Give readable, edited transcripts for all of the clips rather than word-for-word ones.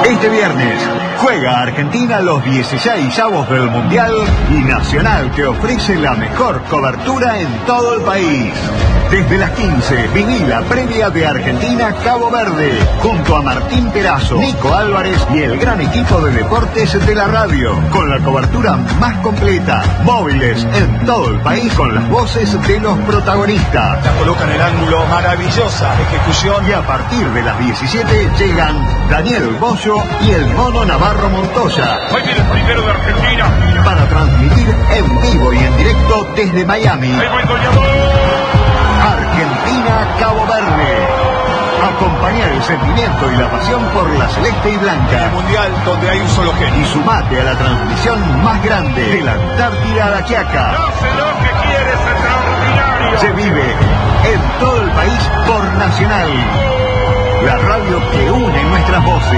Este viernes juega Argentina los 16avos del Mundial y Nacional te ofrece la mejor cobertura en todo el país. Desde las 15, viví la previa de Argentina-Cabo Verde, junto a Martín Perazo, Nico Álvarez y el gran equipo de deportes de la radio, con la cobertura más completa, móviles en todo el país con las voces de los protagonistas. La coloca en el ángulo, maravillosa ejecución. Y a partir de las 17 llegan Daniel Bollo y el Mono Navarro Montoya. Hoy viene el primero de Argentina. Para transmitir en vivo y en directo desde Miami. ¡Ahí va el goleador! Argentina-Cabo Verde. Acompañar el sentimiento y la pasión por la celeste y blanca. El mundial donde hay un solo genio. Y sumate a la transmisión más grande de la Antártida a la Quiaca. No sé lo que quieres, extraordinario. Se vive en todo el país por Nacional. La radio que une nuestras voces.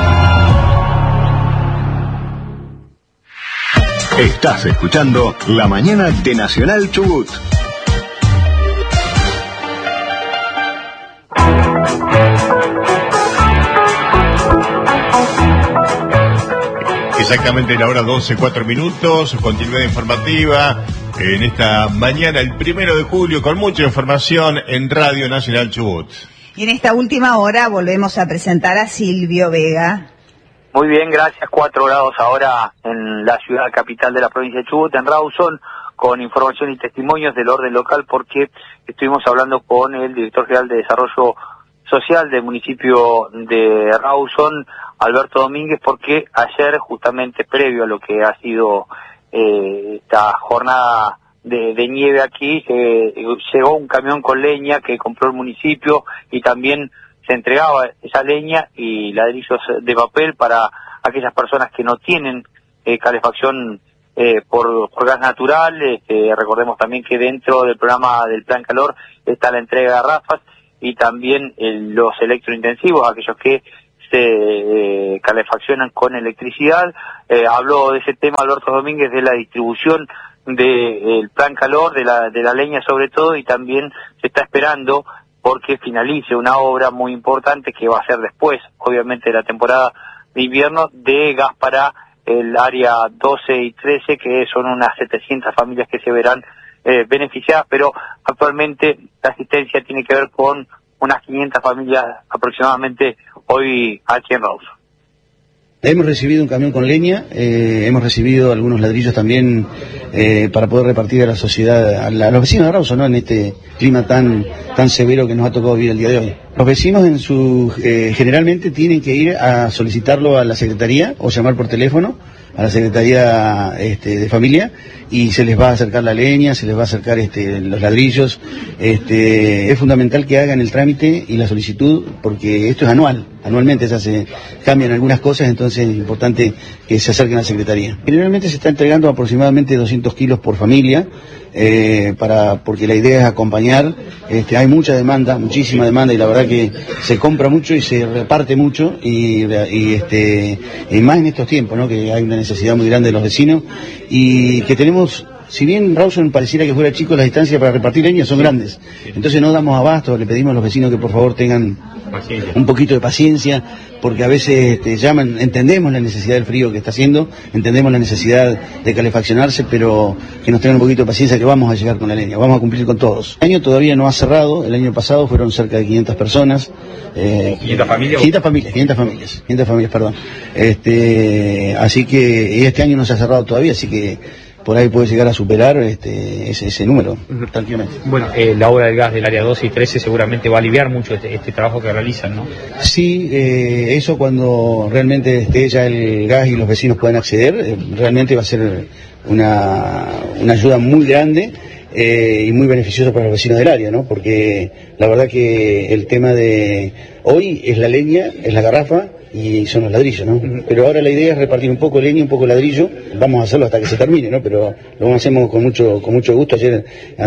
Estás escuchando La Mañana de Nacional Chubut. Exactamente la hora 12, 4 minutos, continuidad informativa en esta mañana, el 1 de julio, con mucha información en Radio Nacional Chubut. Y en esta última hora volvemos a presentar a Silvio Vega. Muy bien, gracias. 4 grados ahora en la ciudad capital de la provincia de Chubut, en Rawson, con información y testimonios del orden local, porque estuvimos hablando con el director general de Desarrollo Social del municipio de Rawson, Alberto Domínguez, porque ayer, justamente previo a lo que ha sido esta jornada de nieve aquí, llegó un camión con leña que compró el municipio y también se entregaba esa leña y ladrillos de papel para aquellas personas que no tienen calefacción por gas natural. Recordemos también que dentro del programa del Plan Calor está la entrega de garrafas y también los electrointensivos, aquellos que se calefaccionan con electricidad. Habló de ese tema Alberto Domínguez, de la distribución del Plan Calor, de la leña sobre todo, y también se está esperando porque finalice una obra muy importante que va a ser después, obviamente, de la temporada de invierno, de gas para el área 12 y 13, que son unas 700 familias que se verán beneficiadas, pero actualmente la asistencia tiene que ver con unas 500 familias aproximadamente hoy aquí en Rawson. Hemos recibido un camión con leña, hemos recibido algunos ladrillos también para poder repartir a la sociedad, a los vecinos de Rawson, ¿no? En este clima tan severo que nos ha tocado vivir el día de hoy. Los vecinos generalmente tienen que ir a solicitarlo a la Secretaría o llamar por teléfono a la Secretaría de Familia, y se les va a acercar la leña, se les va a acercar los ladrillos. Es fundamental que hagan el trámite y la solicitud, porque esto es anualmente ya se cambian algunas cosas, entonces es importante que se acerquen a la Secretaría. Generalmente se está entregando aproximadamente 200 kilos por familia, porque la idea es acompañar. Hay mucha demanda, muchísima demanda, y la verdad que se compra mucho y se reparte mucho, y más en estos tiempos, ¿no? Que hay una necesidad muy grande de los vecinos, y que tenemos, si bien Rawson pareciera que fuera chico, las distancias para repartir leña son grandes, entonces no damos abasto. Le pedimos a los vecinos que por favor tengan un poquito de paciencia, porque a veces llaman. Entendemos la necesidad del frío que está haciendo, entendemos la necesidad de calefaccionarse, pero que nos tengan un poquito de paciencia, que vamos a llegar con la leña, vamos a cumplir con todos. El año todavía no ha cerrado, el año pasado fueron cerca de 500 personas. 500 familias. 500 familias, perdón. Así que este año no se ha cerrado todavía, así que por ahí puede llegar a superar ese número, tranquilamente. Bueno, la obra del gas del área 12 y 13 seguramente va a aliviar mucho este trabajo que realizan, ¿no? Sí, eso cuando realmente esté ya el gas y los vecinos puedan acceder, realmente va a ser una ayuda muy grande y muy beneficiosa para los vecinos del área, ¿no? Porque la verdad que el tema de hoy es la leña, es la garrafa y son los ladrillos, ¿no? Pero ahora la idea es repartir un poco leña, un poco ladrillo. Vamos a hacerlo hasta que se termine, ¿no? Pero lo hacemos con mucho gusto. Ayer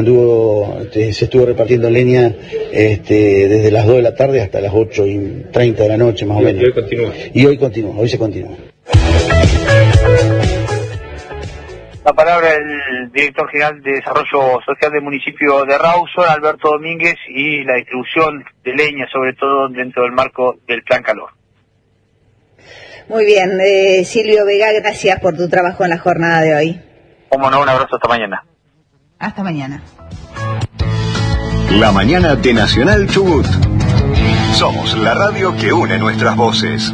se estuvo repartiendo leña desde las 2 de la tarde hasta las 8:30 de la noche, más o menos. Y hoy se continúa. La palabra del director general de Desarrollo Social del municipio de Rawson, Alberto Domínguez, y la distribución de leña, sobre todo dentro del marco del Plan Calor. Muy bien, Silvio Vega, gracias por tu trabajo en la jornada de hoy. Como no, un abrazo, hasta mañana. Hasta mañana. La mañana de Nacional Chubut. Somos la radio que une nuestras voces.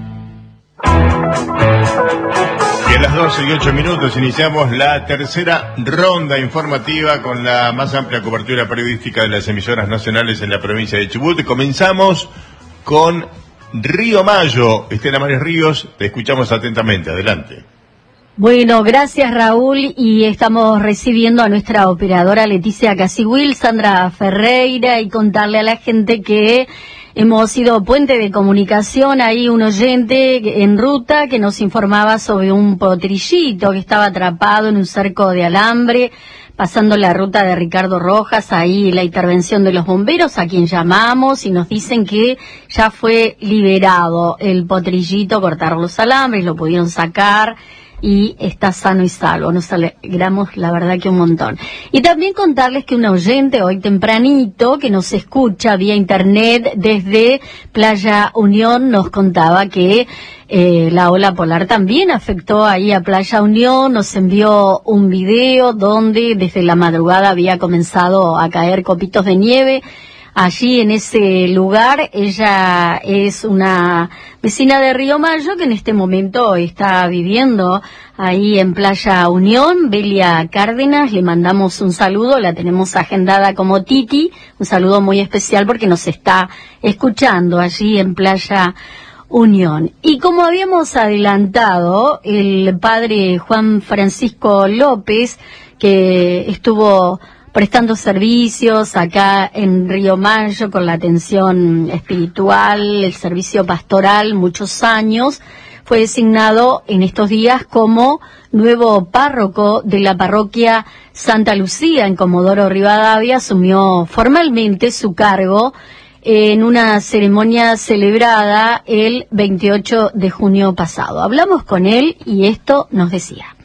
Y a las 12:08 iniciamos la tercera ronda informativa con la más amplia cobertura periodística de las emisoras nacionales en la provincia de Chubut. Comenzamos con Río Mayo. Estela Maris Ríos, te escuchamos atentamente. Adelante. Bueno, gracias Raúl, y estamos recibiendo a nuestra operadora Leticia Casigüil, Sandra Ferreira, y contarle a la gente que hemos sido puente de comunicación. Ahí un oyente en ruta que nos informaba sobre un potrillito que estaba atrapado en un cerco de alambre, pasando la ruta de Ricardo Rojas. Ahí la intervención de los bomberos, a quien llamamos, y nos dicen que ya fue liberado el potrillito, cortaron los alambres, lo pudieron sacar y está sano y salvo. Nos alegramos, la verdad, que un montón. Y también contarles que un oyente hoy tempranito que nos escucha vía internet desde Playa Unión nos contaba que la ola polar también afectó ahí a Playa Unión. Nos envió un video donde desde la madrugada había comenzado a caer copitos de nieve allí en ese lugar. Ella es una vecina de Río Mayo que en este momento está viviendo ahí en Playa Unión. Belia Cárdenas, le mandamos un saludo, la tenemos agendada como Titi, un saludo muy especial porque nos está escuchando allí en Playa Unión. Y como habíamos adelantado, el padre Juan Francisco López, que estuvo prestando servicios acá en Río Mayo con la atención espiritual, el servicio pastoral, muchos años, fue designado en estos días como nuevo párroco de la parroquia Santa Lucía en Comodoro Rivadavia. Asumió formalmente su cargo en una ceremonia celebrada el 28 de junio pasado. Hablamos con él y esto nos decía.